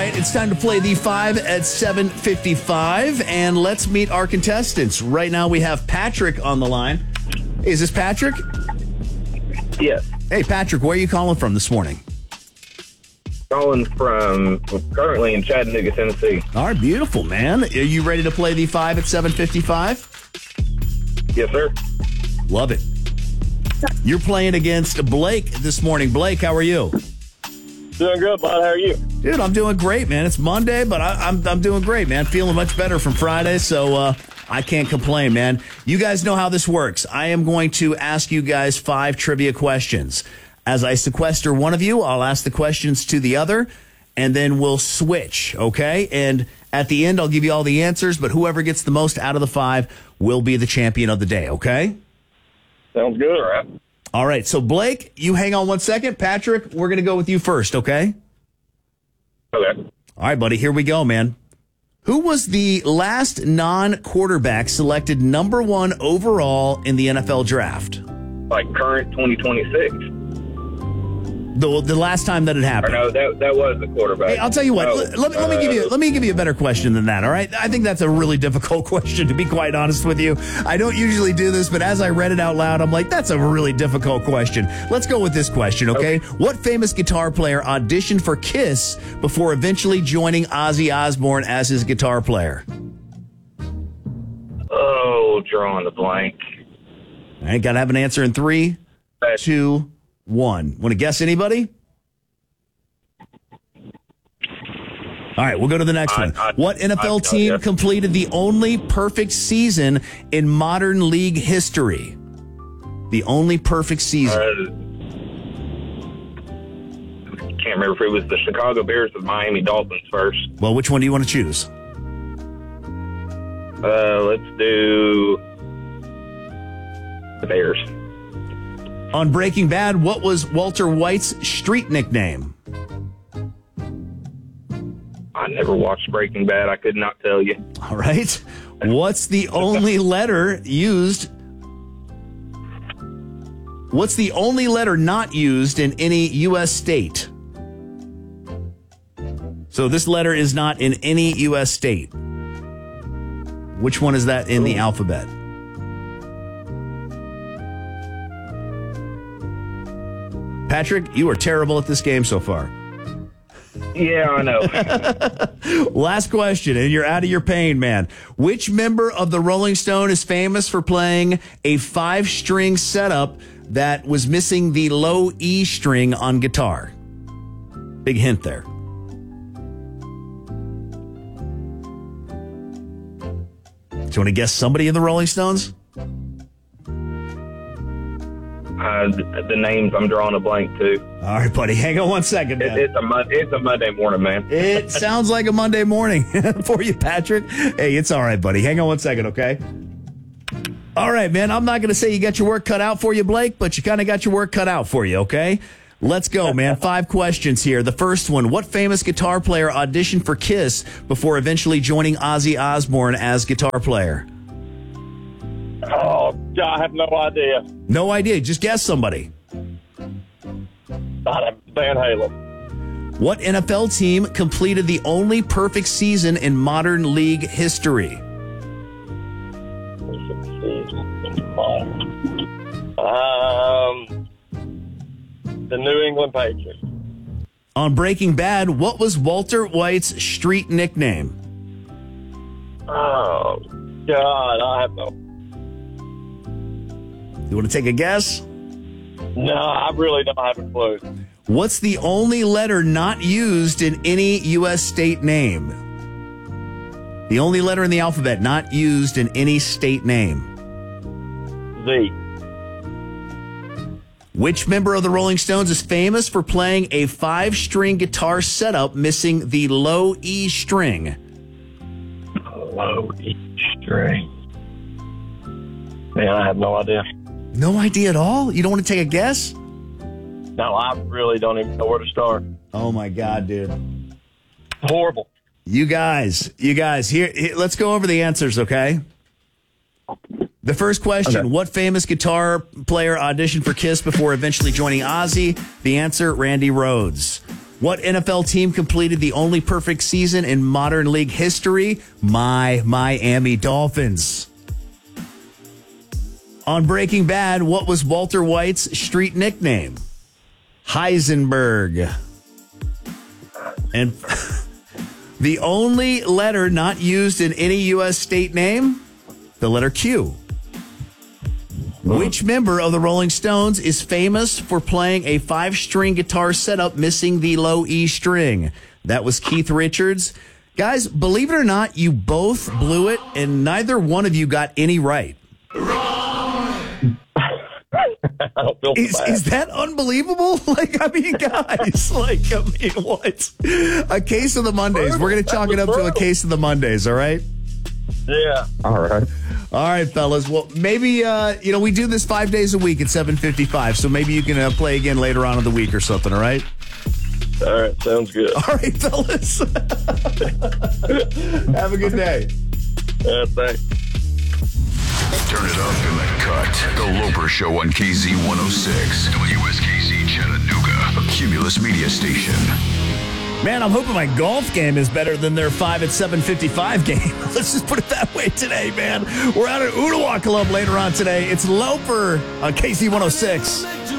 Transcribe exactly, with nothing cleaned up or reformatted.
right, it's time to play the five at seven fifty-five, and let's meet our contestants. Right now we have Patrick on the line. Is this Patrick? Yes. Hey, Patrick, where are you calling from this morning? Calling from currently in Chattanooga, Tennessee. All right, beautiful, man. Are you ready to play the five at seven fifty-five? Yes, sir. Love it. You're playing against Blake this morning. Blake, how are you? Doing good, bud. How are you? Dude, I'm doing great, man. It's Monday, but I, I'm I'm doing great, man. Feeling much better from Friday, so uh, I can't complain, man. You guys know how this works. I am going to ask you guys five trivia questions. As I sequester one of you, I'll ask the questions to the other, and then we'll switch, okay? And at the end, I'll give you all the answers, but whoever gets the most out of the five will be the champion of the day, okay? Sounds good, all right. All right, so Blake, you hang on one second. Patrick, we're going to go with you first, okay? Okay. All right, buddy, here we go, man. Who was the last non-quarterback selected number one overall in the N F L draft? Like current twenty twenty-six. The, the last time that it Or happened. no, that that was the quarterback. Hey, I'll tell you what. Oh, let, let, let me give you let me give you a better question than that. All right, I think that's a really difficult question, to be quite honest with you. I don't usually do this, but as I read it out loud, I'm like, that's a really difficult question. Let's go with this question, okay? okay. What famous guitar player auditioned for Kiss before eventually joining Ozzy Osbourne as his guitar player? Oh, drawing the blank. All right, gotta have an answer in three, two, one. Want to guess anybody? All right, we'll go to the next I, one. I, what N F L I, team I, completed the only perfect season in modern league history? The only perfect season. Uh, can't remember if it was the Chicago Bears or the Miami Dolphins first. Well, which one do you want to choose? Uh, let's do the Bears. On Breaking Bad, what was Walter White's street nickname? I never watched Breaking Bad. I could not tell you. All right. What's the only letter used? What's the only letter not used in any U S state? So this letter is not in any U S state. Which one is that in the alphabet? Patrick, you are terrible at this game so far. Yeah, I know. Last question, and you're out of your pain, man. Which member of the Rolling Stone is famous for playing a five-string setup that was missing the low E string on guitar? Big hint there. Do you want to guess somebody in the Rolling Stones? Uh, the, the names, I'm drawing a blank, too. All right, buddy. Hang on one second, man. It, it's, a, Mon- it's a Monday morning, man. It sounds like a Monday morning for you, Patrick. Hey, it's all right, buddy. Hang on one second, okay? All right, man. I'm not going to say you got your work cut out for you, Blake, but you kind of got your work cut out for you, okay? Let's go, man. Five questions here. The first one, what famous guitar player auditioned for Kiss before eventually joining Ozzy Osbourne as guitar player? Oh, I have no idea. No idea. Just guess somebody. I have Van Halen. What N F L team completed the only perfect season in modern league history? Um, the New England Patriots. On Breaking Bad, what was Walter White's street nickname? Oh, God, I have no... You want to take a guess? No, I really don't have a clue. What's the only letter not used in any U S state name? The only letter in the alphabet not used in any state name. Z. Which member of the Rolling Stones is famous for playing a five-string guitar setup missing the low E string? Low E string. Man, I have no idea. No idea at all? You don't want to take a guess? No, I really don't even know where to start. Oh, my God, dude. Horrible. You guys, you guys, here, here let's go over the answers, okay? The first question, okay. What famous guitar player auditioned for Kiss before eventually joining Ozzy? The answer, Randy Rhoads. What N F L team completed the only perfect season in modern league history? My Miami Dolphins. On Breaking Bad, what was Walter White's street nickname? Heisenberg. And the only letter not used in any U S state name? The letter Q. Which member of the Rolling Stones is famous for playing a five-string guitar setup missing the low E string? That was Keith Richards. Guys, believe it or not, you both blew it, and neither one of you got any right. I don't feel Is, bad. is that unbelievable? Like, I mean, guys, like, I mean, what? A case of the Mondays. We're going to chalk it up to a case of the Mondays, all right? Yeah. All right. All right, fellas. Well, maybe, uh, you know, we do this five days a week at seven fifty-five, so maybe you can uh, play again later on in the week or something, all right? All right. Sounds good. All right, fellas. Have a good day. Yeah, thanks. Turn it up in the cut. The Loper Show on K Z one oh six. W S K Z Chattanooga. A Cumulus media station. Man, I'm hoping my golf game is better than their five at seven fifty-five game. Let's just put it that way today, man. We're out at Ooltewah Club later on today. It's Loper on K Z one oh six.